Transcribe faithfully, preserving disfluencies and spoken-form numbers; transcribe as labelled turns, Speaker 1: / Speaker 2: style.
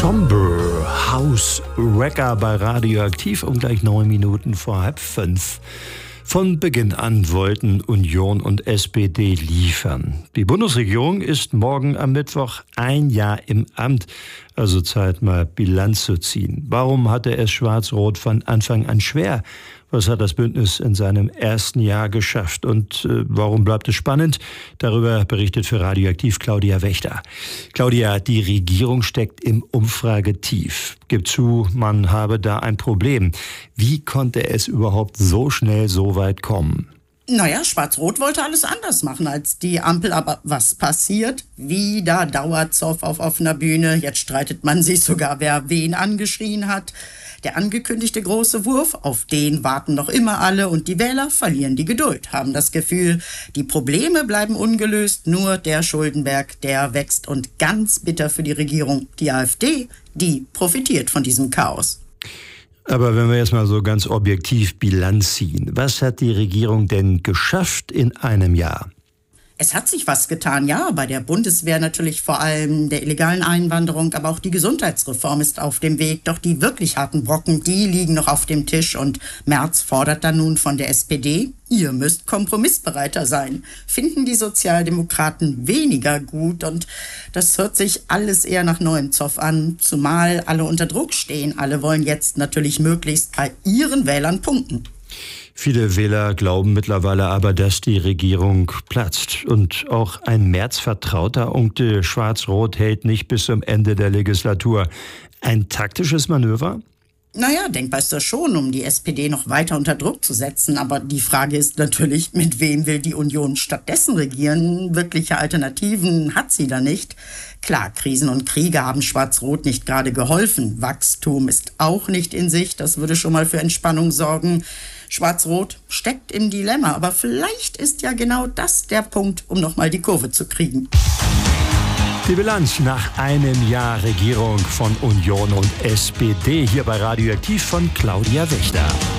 Speaker 1: Somber House Wrecker bei Radioaktiv um gleich neun Minuten vor halb fünf. Von Beginn an wollten Union und S P D liefern. Die Bundesregierung ist morgen am Mittwoch ein Jahr im Amt. Also Zeit, mal Bilanz zu ziehen. Warum hatte es Schwarz-Rot von Anfang an schwer? Was hat das Bündnis in seinem ersten Jahr geschafft? Und äh, warum bleibt es spannend? Darüber berichtet für Radioaktiv Claudia Wächter. Claudia, die Regierung steckt im Umfragetief. Gibt zu, man habe da ein Problem. Wie konnte es überhaupt so schnell so weit kommen?
Speaker 2: Naja, Schwarz-Rot wollte alles anders machen als die Ampel, aber was passiert? Wieder Dauerzoff auf offener Bühne. Jetzt streitet man sich sogar, wer wen angeschrien hat. Der angekündigte große Wurf, auf den warten noch immer alle und die Wähler verlieren die Geduld, haben das Gefühl, die Probleme bleiben ungelöst, nur der Schuldenberg, der wächst und ganz bitter für die Regierung. Die AfD, die profitiert von diesem Chaos.
Speaker 1: Aber wenn wir jetzt mal so ganz objektiv Bilanz ziehen, was hat die Regierung denn geschafft in einem Jahr?
Speaker 2: Es hat sich was getan, ja, bei der Bundeswehr natürlich vor allem der illegalen Einwanderung, aber auch die Gesundheitsreform ist auf dem Weg. Doch die wirklich harten Brocken, die liegen noch auf dem Tisch und Merz fordert dann nun von der S P D, ihr müsst kompromissbereiter sein. Finden die Sozialdemokraten weniger gut und das hört sich alles eher nach neuem Zoff an, zumal alle unter Druck stehen. Alle wollen jetzt natürlich möglichst bei ihren Wählern punkten.
Speaker 1: Viele Wähler glauben mittlerweile aber, dass die Regierung platzt. Und auch ein Merz-Vertrauter Unkte Schwarz-Rot hält nicht bis zum Ende der Legislatur. Ein taktisches Manöver?
Speaker 2: Naja, denkbar ist das schon, um die S P D noch weiter unter Druck zu setzen. Aber die Frage ist natürlich, mit wem will die Union stattdessen regieren? Wirkliche Alternativen hat sie da nicht. Klar, Krisen und Kriege haben Schwarz-Rot nicht gerade geholfen. Wachstum ist auch nicht in Sicht. Das würde schon mal für Entspannung sorgen. Schwarz-Rot steckt im Dilemma. Aber vielleicht ist ja genau das der Punkt, um nochmal die Kurve zu kriegen.
Speaker 1: Die Bilanz nach einem Jahr Regierung von Union und S P D hier bei Radioaktiv von Claudia Wächter.